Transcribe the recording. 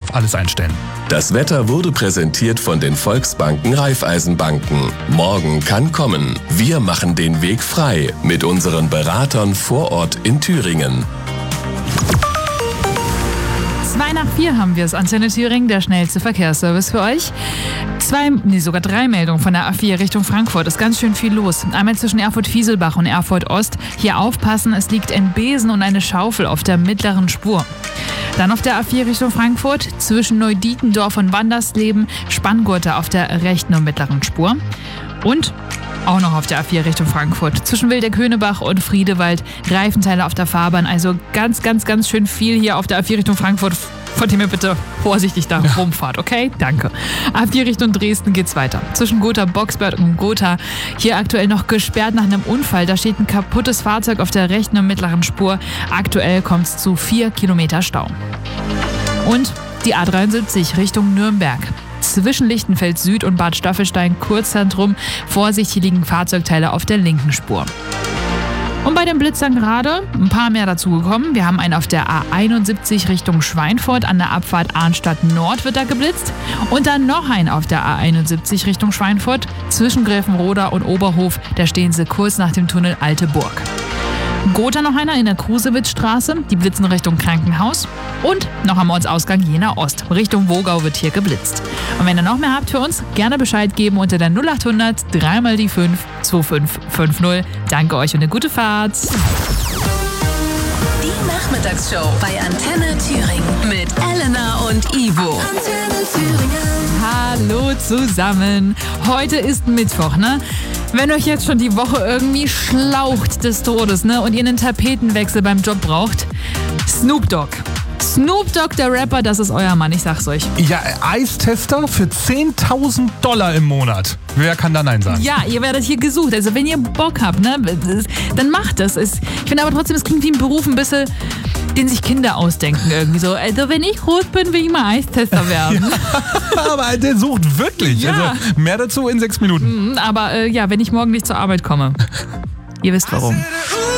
alles einstellen. Das Wetter wurde präsentiert von den Volksbanken Raiffeisenbanken. Morgen kann kommen. Wir machen den Weg frei mit unseren Beratern vor Ort in Thüringen. 3 haben wir es. Antenne Thüringen, der schnellste Verkehrsservice für euch. Sogar 3 Meldungen von der A4 Richtung Frankfurt. Ist ganz schön viel los. Einmal zwischen Erfurt-Fieselbach und Erfurt-Ost. Hier aufpassen, es liegt ein Besen und eine Schaufel auf der mittleren Spur. Dann auf der A4 Richtung Frankfurt zwischen Neudietendorf und Wandersleben Spanngurte auf der rechten und mittleren Spur. Und auch noch auf der A4 Richtung Frankfurt. Zwischen Wildeck-Höhnebach und Friedewald Reifenteile auf der Fahrbahn. Also ganz, ganz, ganz schön viel hier auf der A4 Richtung Frankfurt. Von dem ihr bitte vorsichtig da rumfahrt, okay? Danke. A4 Richtung Dresden geht's weiter. Zwischen Gotha-Boxberg und Gotha hier aktuell noch gesperrt nach einem Unfall. Da steht ein kaputtes Fahrzeug auf der rechten und mittleren Spur. Aktuell kommt's zu 4 Kilometer Stau. Und die A73 Richtung Nürnberg. Zwischen Lichtenfeld Süd und Bad Staffelstein Kurzzentrum. Vorsicht, hier liegen Fahrzeugteile auf der linken Spur. Und bei den Blitzern gerade ein paar mehr dazugekommen. Wir haben einen auf der A71 Richtung Schweinfurt. An der Abfahrt Arnstadt Nord wird da geblitzt. Und dann noch einen auf der A71 Richtung Schweinfurt. Zwischen Gräfenroda und Oberhof. Da stehen sie kurz nach dem Tunnel Alte Burg. Gotha noch einer in der Krusewitzstraße. Die blitzen Richtung Krankenhaus. Und noch am Ortsausgang Jena Ost. Richtung Wogau wird hier geblitzt. Und wenn ihr noch mehr habt für uns, gerne Bescheid geben unter der 0800 3 mal die 5 2550. Danke euch und eine gute Fahrt. Die Nachmittagsshow bei Antenne Thüringen mit Elena und Ivo. Antenne Thüringen. Hallo zusammen. Heute ist Mittwoch, ne? Wenn euch jetzt schon die Woche irgendwie schlaucht des Todes, ne? Und ihr einen Tapetenwechsel beim Job braucht, Snoop Dogg. Snoop Dogg, der Rapper, das ist euer Mann, ich sag's euch. Ja, Eistester für $10.000 im Monat. Wer kann da Nein sagen? Ja, ihr werdet hier gesucht. Also wenn ihr Bock habt, ne, dann macht das. Ich finde aber trotzdem, es klingt wie ein Beruf ein bisschen, den sich Kinder ausdenken irgendwie so. Also wenn ich groß bin, will ich mal Eistester werden. Ja, aber der sucht wirklich. Ja. Also mehr dazu in 6 Minuten. Aber ja, wenn ich morgen nicht zur Arbeit komme. Ihr wisst warum.